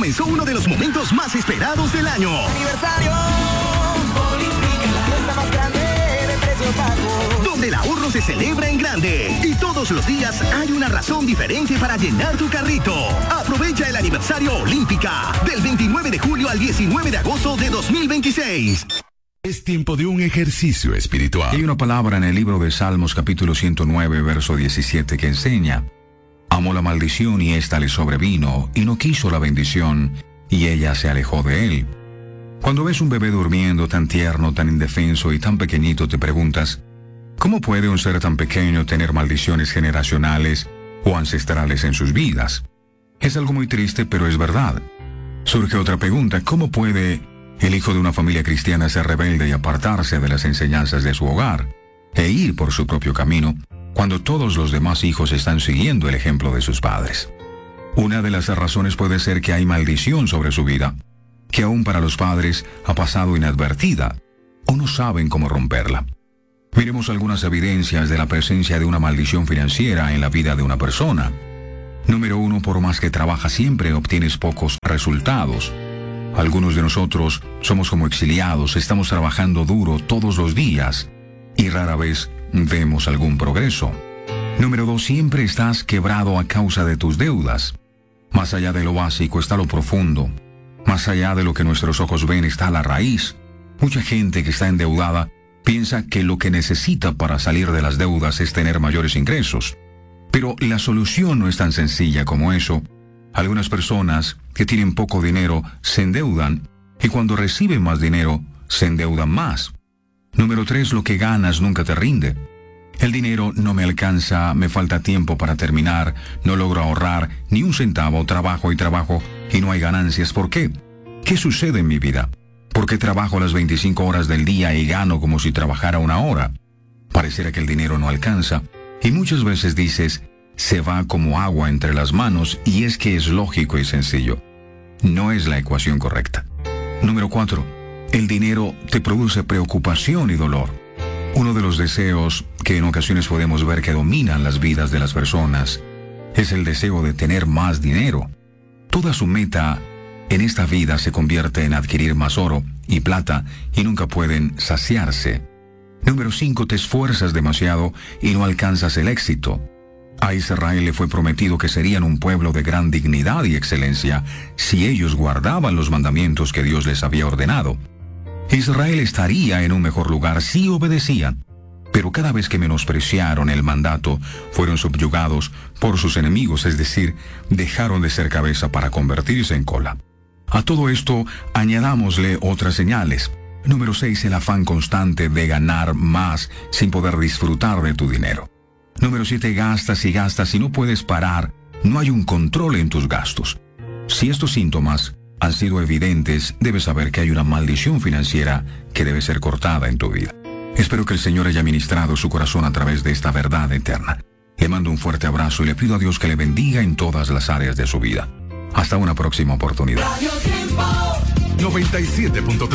comenzó uno de los momentos más esperados del año. Aniversario, Olímpica, la fiesta más grande de precios bajos. Donde el ahorro se celebra en grande y todos los días hay una razón diferente para llenar tu carrito. Aprovecha el aniversario Olímpica del 29 de julio al 19 de agosto de 2026. Es tiempo de un ejercicio espiritual. Hay una palabra en el libro de Salmos capítulo 109 verso 17 que enseña: amó la maldición y ésta le sobrevino, y no quiso la bendición, y ella se alejó de él. Cuando ves un bebé durmiendo tan tierno, tan indefenso y tan pequeñito, te preguntas, ¿cómo puede un ser tan pequeño tener maldiciones generacionales o ancestrales en sus vidas? Es algo muy triste, pero es verdad. Surge otra pregunta: ¿cómo puede el hijo de una familia cristiana ser rebelde y apartarse de las enseñanzas de su hogar e ir por su propio camino, cuando todos los demás hijos están siguiendo el ejemplo de sus padres? Una de las razones puede ser que hay maldición sobre su vida, que aún para los padres ha pasado inadvertida, o no saben cómo romperla. Miremos algunas evidencias de la presencia de una maldición financiera en la vida de una persona. Número 1, por más que trabajas siempre, obtienes pocos resultados. Algunos de nosotros somos como exiliados, estamos trabajando duro todos los días y rara vez vemos algún progreso. Número 2, siempre estás quebrado a causa de tus deudas. Más allá de lo básico está lo profundo. Más allá de lo que nuestros ojos ven está la raíz. Mucha gente que está endeudada piensa que lo que necesita para salir de las deudas es tener mayores ingresos. Pero la solución no es tan sencilla como eso. Algunas personas que tienen poco dinero se endeudan y cuando reciben más dinero se endeudan más. Número 3, lo que ganas nunca te rinde. El dinero no me alcanza, me falta tiempo para terminar, no logro ahorrar ni un centavo, trabajo y no hay ganancias. ¿Por qué? ¿Qué sucede en mi vida? ¿Por qué trabajo las 25 horas del día y gano como si trabajara 1 hora? Pareciera que el dinero no alcanza y muchas veces dices, se va como agua entre las manos, y es que es lógico y sencillo. No es la ecuación correcta. Número 4. El dinero te produce preocupación y dolor. Uno de los deseos que en ocasiones podemos ver que dominan las vidas de las personas es el deseo de tener más dinero. Toda su meta en esta vida se convierte en adquirir más oro y plata y nunca pueden saciarse. Número 5. Te esfuerzas demasiado y no alcanzas el éxito. A Israel le fue prometido que serían un pueblo de gran dignidad y excelencia si ellos guardaban los mandamientos que Dios les había ordenado. Israel estaría en un mejor lugar si obedecían, pero cada vez que menospreciaron el mandato, fueron subyugados por sus enemigos, es decir, dejaron de ser cabeza para convertirse en cola. A todo esto, añadámosle otras señales. Número 6, el afán constante de ganar más sin poder disfrutar de tu dinero. Número 7, gastas y no puedes parar, no hay un control en tus gastos. Si estos síntomas han sido evidentes, debes saber que hay una maldición financiera que debe ser cortada en tu vida. Espero que el Señor haya ministrado su corazón a través de esta verdad eterna. Le mando un fuerte abrazo y le pido a Dios que le bendiga en todas las áreas de su vida. Hasta una próxima oportunidad. 97.3